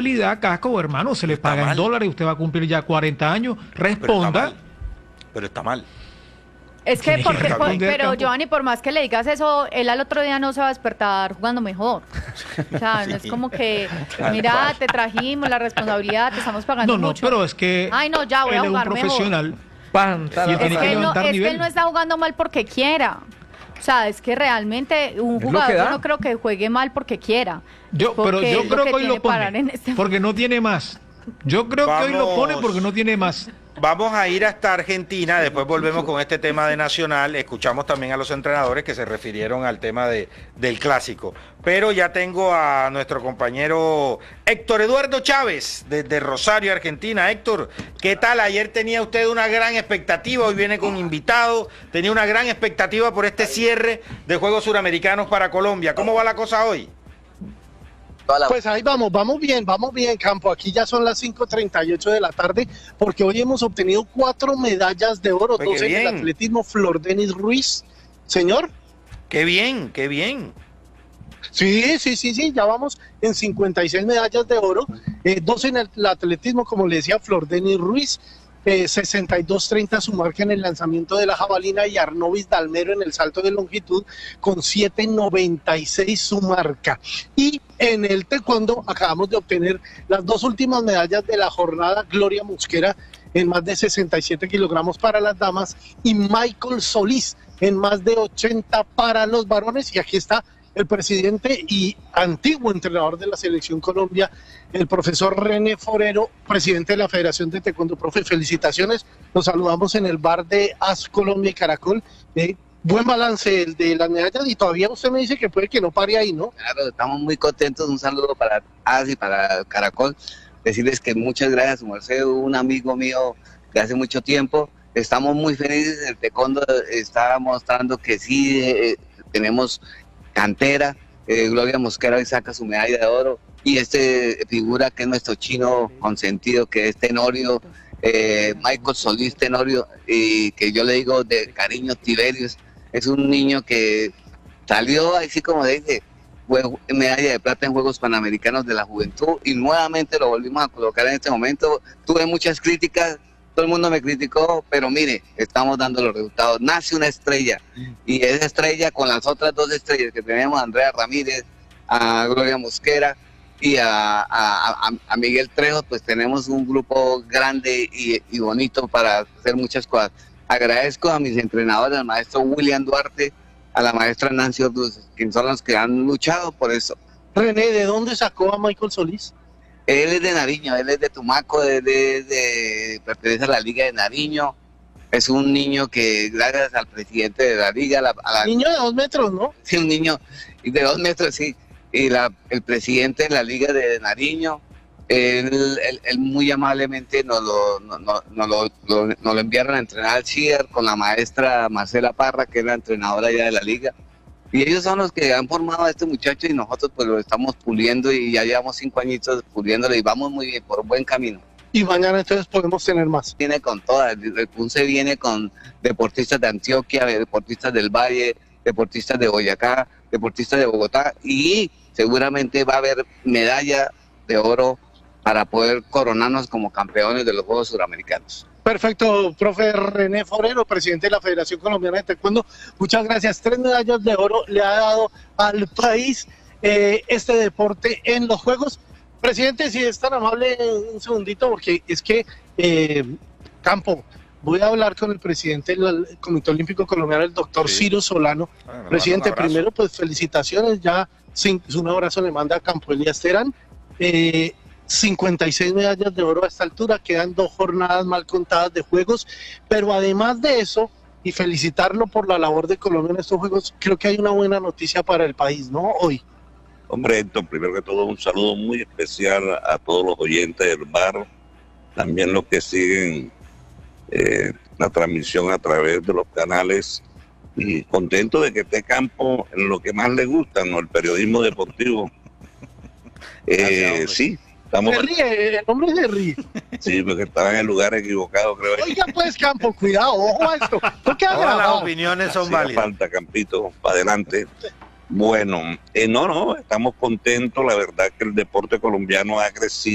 responsabilidad, Casco, hermano, se le paga en dólares, usted va a cumplir ya 40 años, responda. Pero está mal. Es que, pero Campo. Giovanni, por más que le digas eso, él al otro día no se va a despertar jugando mejor. O sea, Sí. no es como que, mira, te trajimos la responsabilidad, te estamos pagando No, mucho. pero es que ay, no, ya voy él a es un jugar mejor. profesional. Panta, Y él tiene Es que que, él no, levantar es que nivel. él no está jugando mal porque quiera. O sea, es que realmente un Es lo jugador que da. yo no creo que juegue mal porque quiera. Pero Porque yo es creo que hoy tiene lo para dar pone, en este porque no tiene más. Yo creo que hoy lo pone porque no tiene más. Vamos a ir hasta Argentina, después volvemos con este tema de Nacional, escuchamos también a los entrenadores que se refirieron al tema del clásico, pero ya tengo a nuestro compañero Héctor Eduardo Chávez desde Rosario, Argentina. Héctor, ¿qué tal? Ayer tenía usted una gran expectativa, hoy viene con invitado, tenía una gran expectativa por este cierre de Juegos Suramericanos para Colombia. ¿Cómo va la cosa hoy? Pues ahí vamos bien, Campo. Aquí ya son las 5:38 de la tarde, porque hoy hemos obtenido 4 medallas de oro, Pues 2 en el atletismo, Flor Denis Ruiz. Señor. Qué bien, qué bien. Sí, ya vamos en 56 medallas de oro, 2 en el atletismo, como le decía, Flor Denis Ruiz, 62-30 su marca en el lanzamiento de la jabalina, y Arnovis Dalmero en el salto de longitud con 7.96 su marca. Y en el taekwondo acabamos de obtener las 2 últimas medallas de la jornada, Gloria Mosquera en más de 67 kilogramos para las damas y Michael Solís en más de 80 para los varones. Y aquí está el presidente y antiguo entrenador de la Selección Colombia, el profesor René Forero, presidente de la Federación de Taekwondo. Profe, felicitaciones. Nos saludamos en el bar de AS Colombia y Caracol. Buen balance el de las medallas, y todavía usted me dice que puede que no pare ahí, ¿no? Claro, estamos muy contentos. Un saludo para AS y para Caracol. Decirles que muchas gracias, su merced, un amigo mío de hace mucho tiempo. Estamos muy felices. El taekwondo está mostrando que sí tenemos cantera. Gloria Mosquera hoy saca su medalla de oro, y figura que es nuestro chino consentido, que es Tenorio, Michael Solís Tenorio, y que yo le digo de cariño Tiberius. Es un niño que salió así como dice, medalla de plata en Juegos Panamericanos de la Juventud, y nuevamente lo volvimos a colocar en este momento. Tuve muchas críticas, todo el mundo me criticó, pero mire, estamos dando los resultados. Nace una estrella, y esa estrella con las otras 2 estrellas que tenemos, a Andrea Ramírez, a Gloria Mosquera y a Miguel Trejo, pues tenemos un grupo grande y bonito para hacer muchas cosas. Agradezco a mis entrenadores, al maestro William Duarte, a la maestra Nancy Orduz, que son los que han luchado por eso. René, ¿de dónde sacó a Michael Solís? Él es de Nariño, él es de Tumaco, pertenece a la Liga de Nariño. Es un niño que, gracias al presidente de la Liga... Niño de 2 metros, ¿no? Sí, un niño de 2 metros, sí. Y el presidente de la Liga de Nariño, él muy amablemente nos lo enviaron a entrenar al CIER con la maestra Marcela Parra, que es la entrenadora ya de la Liga. Y ellos son los que han formado a este muchacho, y nosotros pues lo estamos puliendo, y ya llevamos 5 añitos puliéndolo, y vamos muy bien, por un buen camino. Y mañana entonces podemos tener más. Viene con todas, el PUNCE viene con deportistas de Antioquia, deportistas del Valle, deportistas de Boyacá, deportistas de Bogotá, y seguramente va a haber medalla de oro para poder coronarnos como campeones de los Juegos Suramericanos. Perfecto, profe René Forero, presidente de la Federación Colombiana de Taekwondo. Muchas gracias. 3 medallas de oro le ha dado al país este deporte en los Juegos. Presidente, si es tan amable, un segundito, porque es que, Campo, voy a hablar con el presidente del Comité Olímpico Colombiano, el doctor Ciro Solano. Bueno, presidente, primero, pues felicitaciones, ya un abrazo le manda a Campo Elías Terán. 56 medallas de oro a esta altura, quedan 2 jornadas mal contadas de Juegos, pero además de eso, y felicitarlo por la labor de Colombia en estos Juegos, creo que hay una buena noticia para el país, ¿no? Hoy. Hombre, Héctor, primero que todo un saludo muy especial a todos los oyentes del bar, también los que siguen la transmisión a través de los canales, y contento de que esté Campo en lo que más le gusta, ¿no? El periodismo deportivo. Sí, estamos... Se ríe, el hombre se ríe. Sí, porque estaba en el lugar equivocado, creo. Oiga pues, Campo, cuidado, ojo a esto. ¿Por qué Todas las opiniones son válidas. Falta, Campito, para adelante. Bueno, no, estamos contentos, la verdad que el deporte colombiano ha crecido.